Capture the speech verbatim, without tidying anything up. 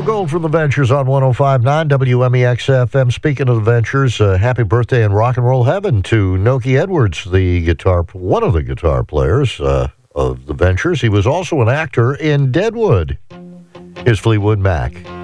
Gold from the Ventures on one oh five point nine W M E X F M. Speaking of the Ventures, uh, happy birthday in rock and roll heaven to Noki Edwards, the guitar, one of the guitar players uh, of the Ventures. He was also an actor in Deadwood. Here's Fleetwood Mac.